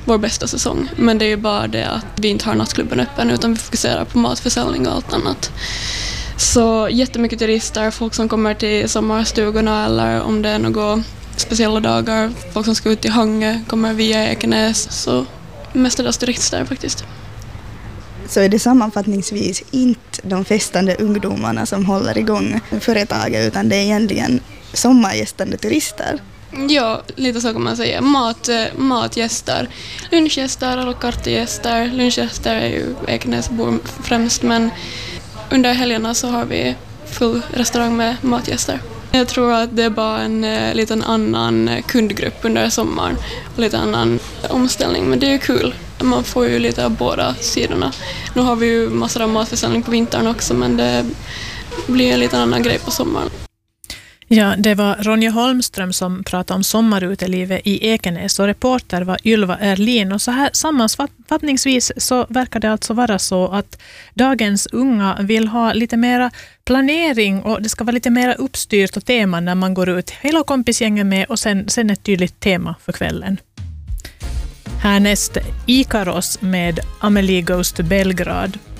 vår bästa säsong. Men det är ju bara det att vi inte har nattklubben öppen utan vi fokuserar på matförsäljning och allt annat. Så jättemycket turister, folk som kommer till sommarstugorna eller om det är några speciella dagar, folk som ska ut i Hangö kommer via Ekenäs. Så mestadels turister faktiskt. Så är det sammanfattningsvis inte de festande ungdomarna som håller igång företaget utan det är egentligen sommargästande turister. Ja, lite så kan man säga. Matgäster, lunchgäster eller kartegäster. Lunchgäster är ju Ekenäsbor främst, men under helgerna så har vi full restaurang med matgäster. Jag tror att det är bara en liten annan kundgrupp under sommaren och lite annan omställning, men det är ju kul. Man får ju lite av båda sidorna. Nu har vi ju massor av matförsäljning på vintern också, men det blir en liten annan grej på sommaren. Ja, det var Ronja Holmström som pratade om sommarutelivet i Ekenäs och reporter var Ylva Erlin. Och så här sammanfattningsvis så verkar det alltså vara så att dagens unga vill ha lite mera planering och det ska vara lite mera uppstyrt och tema när man går ut. Hela kompisgängen med och sen ett tydligt tema för kvällen. Härnäst Ikaros med Amelie Goes to Belgrad.